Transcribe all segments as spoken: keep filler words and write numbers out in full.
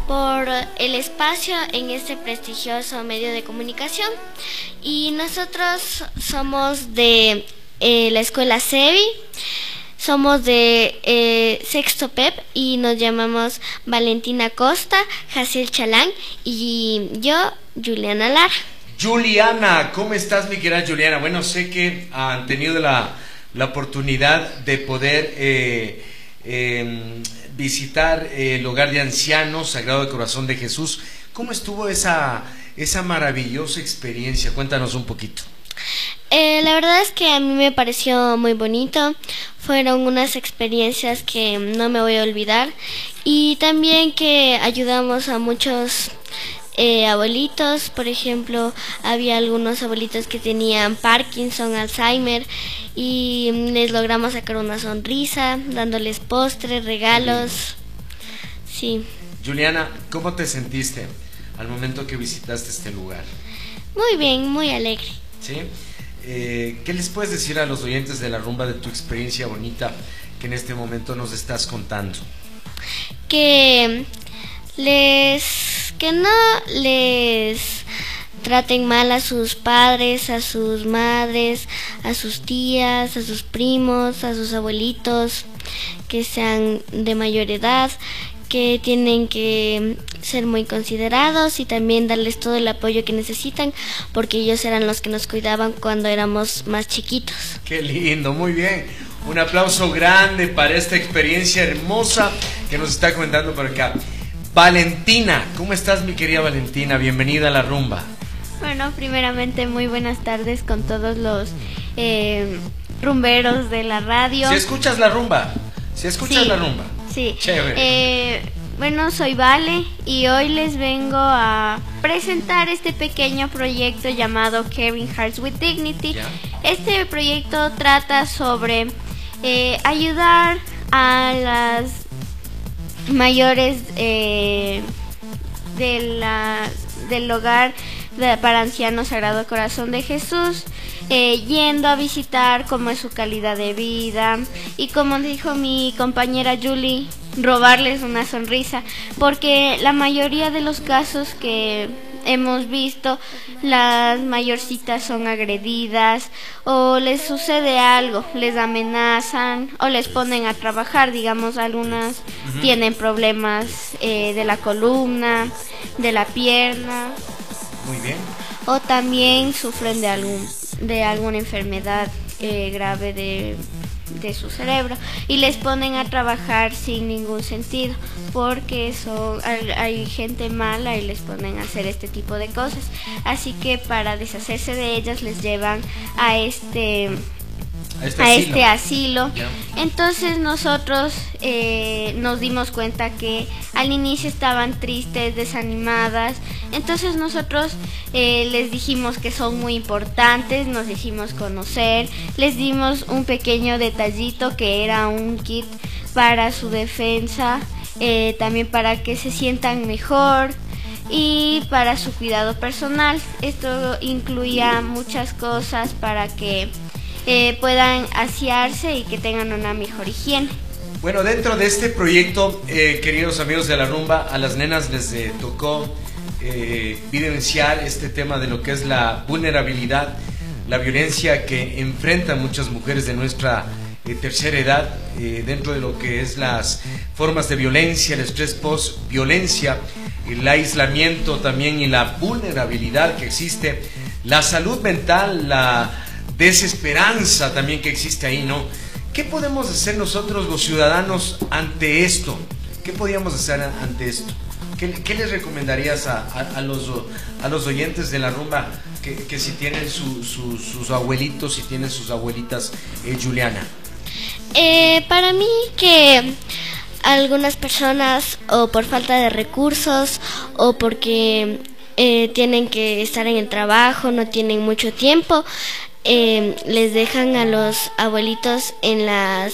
por el espacio en este prestigioso medio de comunicación. Y nosotros somos de eh, la escuela CEBI, somos de eh, Sexto P E P y nos llamamos Valentina Costa, Jaciel Chalán y yo, Juliana Lara. Juliana, ¿cómo estás, mi querida Juliana? Bueno, sé que han tenido la, la oportunidad de poder eh, eh, visitar el hogar de ancianos Sagrado de Corazón de Jesús. ¿Cómo estuvo esa, esa maravillosa experiencia? Cuéntanos un poquito. Eh, la verdad es que a mí me pareció muy bonito. Fueron unas experiencias que no me voy a olvidar, y también que ayudamos a muchos eh, abuelitos. Por ejemplo, había algunos abuelitos que tenían Parkinson, Alzheimer, y les logramos sacar una sonrisa dándoles postres, regalos. Sí. Juliana, ¿cómo te sentiste al momento que visitaste este lugar? Muy bien, muy alegre. ¿Sí? Eh, ¿Qué les puedes decir a los oyentes de La Rumba de tu experiencia bonita que en este momento nos estás contando? Que les que no les traten mal a sus padres, a sus madres, a sus tías, a sus primos, a sus abuelitos, que sean de mayor edad, que tienen que ser muy considerados y también darles todo el apoyo que necesitan, porque ellos eran los que nos cuidaban cuando éramos más chiquitos. ¡Qué lindo! Muy bien. Un aplauso grande para esta experiencia hermosa que nos está comentando por acá. Valentina, ¿cómo estás, mi querida Valentina? Bienvenida a La Rumba. Bueno, primeramente muy buenas tardes con todos los eh, rumberos de la radio. ¿Si escuchas La Rumba? ¿Si escuchas Sí. La Rumba? Sí. Chévere. Eh, bueno, soy Vale y hoy les vengo a presentar este pequeño proyecto llamado Caring Hearts with Dignity. Ya. Este proyecto trata sobre eh, ayudar a las mayores eh, de la, del hogar de, para ancianos Sagrado Corazón de Jesús, Eh, yendo a visitar cómo es su calidad de vida y, como dijo mi compañera Julie, robarles una sonrisa, porque la mayoría de los casos que hemos visto, las mayorcitas son agredidas o les sucede algo, les amenazan o les ponen a trabajar. Digamos, algunas uh-huh. tienen problemas eh, de la columna, de la pierna. Muy bien. O también sufren de algún de alguna enfermedad eh, grave de, de su cerebro y les ponen a trabajar sin ningún sentido, porque son, hay, hay gente mala y les ponen a hacer este tipo de cosas. Así que para deshacerse de ellas les llevan a este a este a asilo. Este asilo. Yeah. Entonces nosotros eh, nos dimos cuenta que al inicio estaban tristes, desanimadas. Entonces nosotros eh, les dijimos que son muy importantes, nos hicimos conocer, les dimos un pequeño detallito que era un kit para su defensa, eh, también para que se sientan mejor y para su cuidado personal. Esto incluía muchas cosas para que Eh, puedan asearse y que tengan una mejor higiene. Bueno, dentro de este proyecto, eh, queridos amigos de La Rumba, a las nenas les eh, tocó eh, vivenciar este tema de lo que es la vulnerabilidad, la violencia que enfrentan muchas mujeres de nuestra eh, tercera edad, eh, dentro de lo que es las formas de violencia, el estrés post-violencia, el aislamiento también y la vulnerabilidad que existe, la salud mental, la desesperanza también que existe ahí, ¿no? ¿Qué podemos hacer nosotros los ciudadanos ante esto? ¿Qué podríamos hacer ante esto? ¿Qué, qué les recomendarías a, a, a, los, a los oyentes de La Rumba que, que si tienen su, su, sus abuelitos, si tienen sus abuelitas, eh, Juliana? Eh, para mí que algunas personas, o por falta de recursos o porque eh, tienen que estar en el trabajo, no tienen mucho tiempo, Eh, les dejan a los abuelitos en las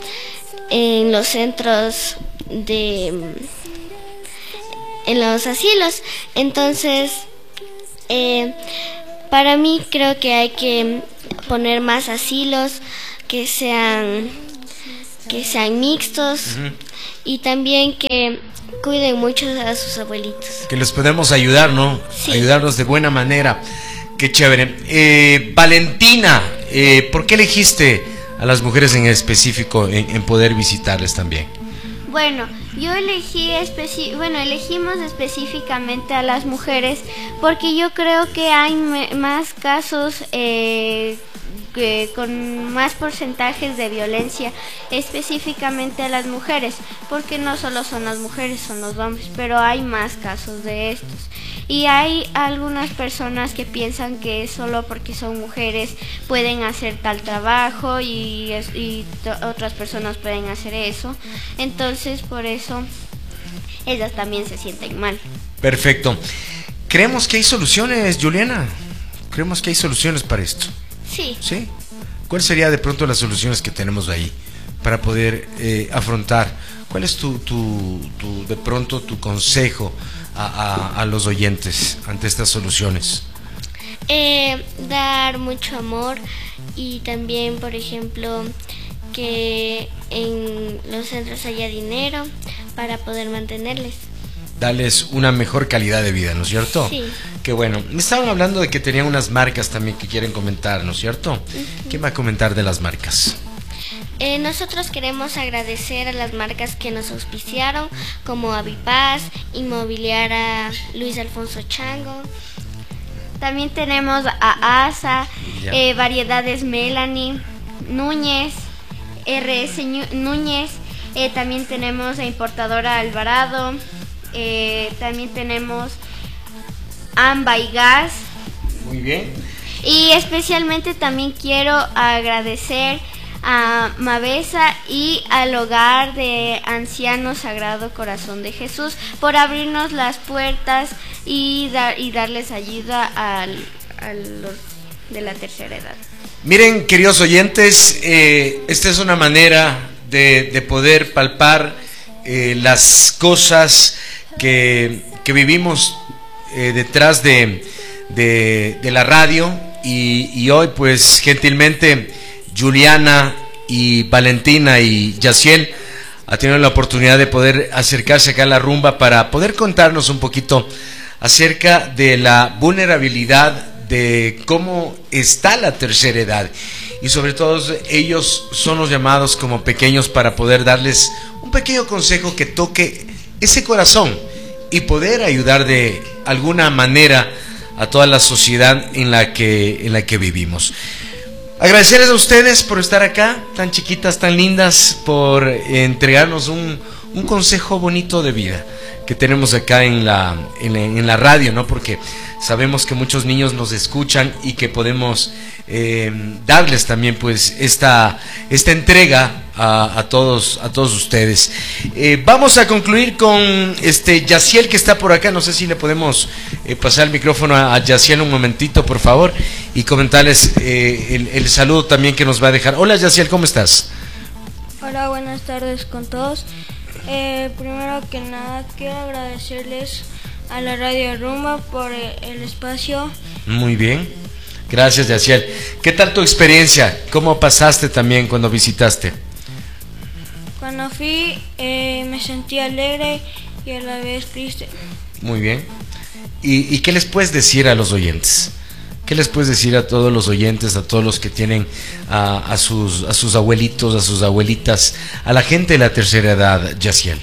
en los centros de en los asilos. Entonces eh, para mí creo que hay que poner más asilos que sean que sean mixtos. Uh-huh. y también que cuiden mucho a sus abuelitos. Que les podemos ayudar, ¿no? Sí. Ayudarlos de buena manera. Qué chévere. Eh, Valentina, eh, ¿por qué elegiste a las mujeres en específico en, en poder visitarles también? Bueno, yo elegí especi bueno, elegimos específicamente a las mujeres porque yo creo que hay más casos eh, que con más porcentajes de violencia específicamente a las mujeres, porque no solo son las mujeres, son los hombres, pero hay más casos de estos. Y hay algunas personas que piensan que solo porque son mujeres pueden hacer tal trabajo y, y otras personas pueden hacer eso. Entonces, por eso, ellas también se sienten mal. Perfecto. Creemos que hay soluciones, Juliana. Creemos que hay soluciones para esto. Sí. ¿Sí? ¿Cuál sería de pronto las soluciones que tenemos ahí para poder eh, afrontar? ¿Cuál es tu, tu, tu, de pronto, tu consejo a, a, a los oyentes ante estas soluciones? Eh, dar mucho amor y también, por ejemplo, que en los centros haya dinero para poder mantenerles. Darles una mejor calidad de vida, ¿no es cierto? Sí. Qué bueno. Me estaban hablando de que tenían unas marcas también que quieren comentar, ¿no es cierto? Uh-huh. ¿Qué va a comentar de las marcas? Eh, nosotros queremos agradecer a las marcas que nos auspiciaron, como Avipaz, Inmobiliaria Luis Alfonso Chango. También tenemos a ASA, eh, Variedades Melanie, Núñez, R S Núñez, eh, también tenemos a Importadora Alvarado, eh, también tenemos Amba y Gas. Muy bien. Y especialmente también quiero agradecer a Mavesa y al Hogar de Ancianos Sagrado Corazón de Jesús por abrirnos las puertas y, dar, y darles ayuda al, a los de la tercera edad. Miren, queridos oyentes, eh, esta es una manera de, de poder palpar eh, las cosas que, que vivimos eh, detrás de, de, de la radio y, y hoy pues gentilmente Juliana y Valentina y Yaciel ha tenido la oportunidad de poder acercarse acá a la rumba para poder contarnos un poquito acerca de la vulnerabilidad, de cómo está la tercera edad y sobre todo ellos son los llamados como pequeños para poder darles un pequeño consejo que toque ese corazón y poder ayudar de alguna manera a toda la sociedad en la que, en la que vivimos. Agradecerles a ustedes por estar acá, tan chiquitas, tan lindas, por entregarnos un, un consejo bonito de vida que tenemos acá en la, en la, en la radio, ¿no? Porque sabemos que muchos niños nos escuchan y que podemos eh, darles también pues esta, esta entrega a, a todos a todos ustedes. Eh, vamos a concluir con este Yaciel que está por acá. No sé si le podemos eh, pasar el micrófono a, a Yaciel un momentito, por favor, y comentarles eh, el, el saludo también que nos va a dejar. Hola Yaciel, ¿cómo estás? Hola, buenas tardes con todos. Eh, primero que nada quiero agradecerles a la Radio Rumba por el espacio. Muy bien, gracias Yaciel. ¿Qué tal tu experiencia? ¿Cómo pasaste también cuando visitaste? Cuando fui eh, me sentí alegre y a la vez triste. Muy bien. ¿Y, y qué les puedes decir a los oyentes? ¿Qué les puedes decir a todos los oyentes, a todos los que tienen a, a, sus, a sus abuelitos, a sus abuelitas, a la gente de la tercera edad, Yaciel?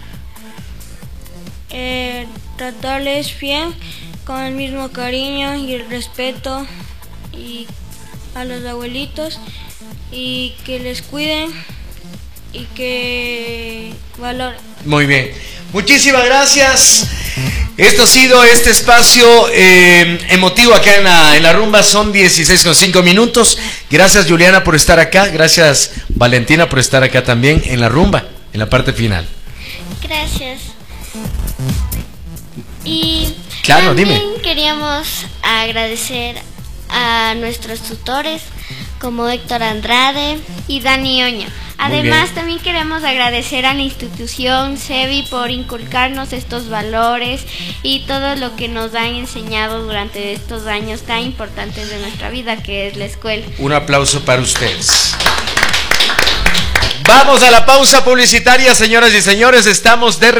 Eh, tratarles bien, con el mismo cariño y el respeto y a los abuelitos, y que les cuiden y que valoren. Muy bien, muchísimas gracias. Esto ha sido este espacio eh, emotivo acá en la, en la rumba. Son dieciséis con cinco minutos. Gracias Juliana por estar acá. Gracias Valentina por estar acá también en la rumba, en la parte final. Gracias. Y claro, también dime. Queríamos agradecer a nuestros tutores como Héctor Andrade y Dani Oña. Además, también queremos agradecer a la institución SEBI por inculcarnos estos valores y todo lo que nos han enseñado durante estos años tan importantes de nuestra vida, que es la escuela. Un aplauso para ustedes. Vamos a la pausa publicitaria, señoras y señores. Estamos de